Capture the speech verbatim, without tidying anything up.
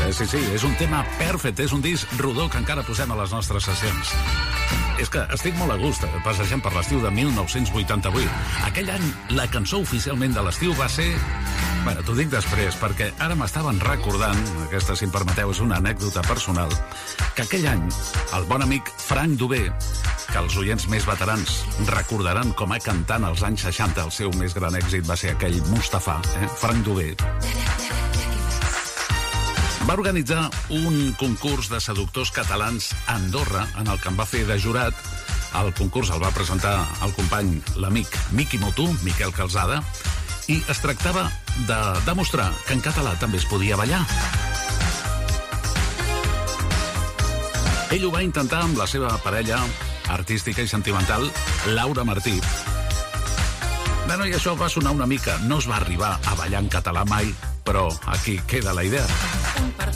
eh? Sí, sí, és un tema perfecte, és un disc rodó que encara posem a les nostres sessions. És que estic molt a gust passejant per l'estiu de mil nou-cents vuitanta-vuit. Aquell any, la cançó oficialment de l'estiu va ser... Bueno, t'ho dic després, perquè ara m'estaven recordant, aquesta, si em permeteu, és una anècdota personal, que aquell any el bon amic Frank Dubé, que els oients més veterans recordaran com a cantant als anys seixanta, el seu més gran èxit va ser aquell Mustafà, eh? Frank Dubé, va organitzar un concurs de seductors catalans a Andorra, en el que em va fer de jurat. El concurs el va presentar el company, l'amic Miqui Motú, Miquel Calzada, i es tractava de demostrar que en català també es podia ballar. Ell ho va intentar amb la seva parella artística i sentimental, Laura Martí. Bueno, i això va sonar una mica. No es va arribar a ballar en català mai, però aquí queda la idea. Un partit